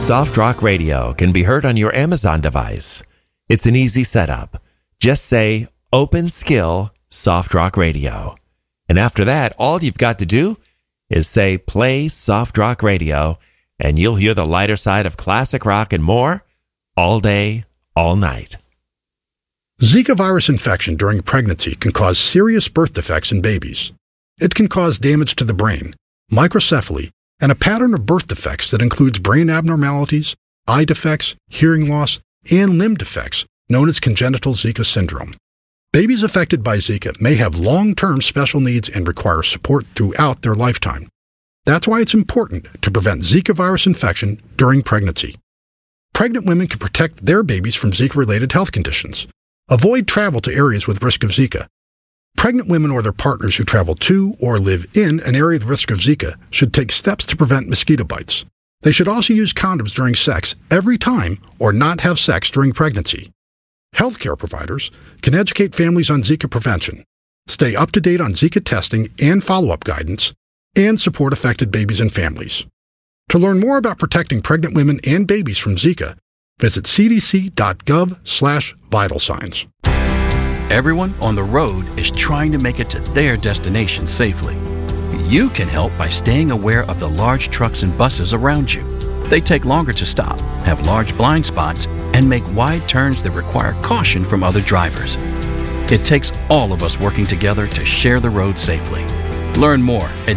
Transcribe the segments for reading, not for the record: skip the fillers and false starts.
Soft Rock Radio can be heard on your Amazon device. It's an easy setup. Just say, Open Skill Soft Rock Radio. And after that, all you've got to do is say, Play Soft Rock Radio, and you'll hear the lighter side of classic rock and more all day, all night. Zika virus infection during pregnancy can cause serious birth defects in babies. It can cause damage to the brain, microcephaly, and a pattern of birth defects that includes brain abnormalities, eye defects, hearing loss, and limb defects known as congenital Zika syndrome. Babies affected by Zika may have long-term special needs and require support throughout their lifetime. That's why it's important to prevent Zika virus infection during pregnancy. Pregnant women can protect their babies from Zika-related health conditions. Avoid travel to areas with risk of Zika. Pregnant women or their partners who travel to or live in an area with risk of Zika should take steps to prevent mosquito bites. They should also use condoms during sex every time or not have sex during pregnancy. Healthcare providers can educate families on Zika prevention, stay up to date on Zika testing and follow-up guidance, and support affected babies and families. To learn more about protecting pregnant women and babies from Zika, visit cdc.gov/vital signs. Everyone on the road is trying to make it to their destination safely. You can help by staying aware of the large trucks and buses around you. They take longer to stop, have large blind spots, and make wide turns that require caution from other drivers. It takes all of us working together to share the road safely. Learn more at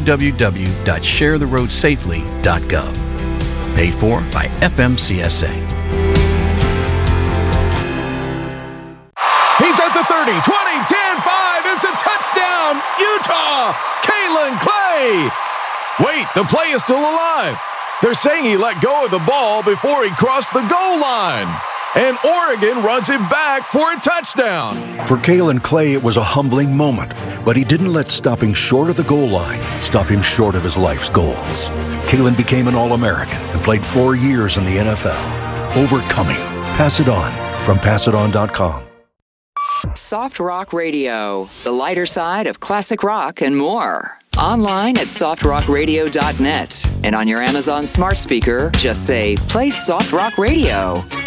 www.sharetheroadsafely.gov. Paid for by FMCSA. He's at the 30, 20, 10, 5. It's a touchdown, Utah! Kalen Clay! Wait, the play is still alive. They're saying he let go of the ball before he crossed the goal line. And Oregon runs him back for a touchdown. For Kalen Clay, it was a humbling moment, but he didn't let stopping short of the goal line stop him short of his life's goals. Kalen became an All-American and played 4 years in the NFL. Overcoming. Pass it on from PassItOn.com. Soft Rock Radio, the lighter side of classic rock and more. Online at softrockradio.net. And on your Amazon smart speaker, just say, Play Soft Rock Radio.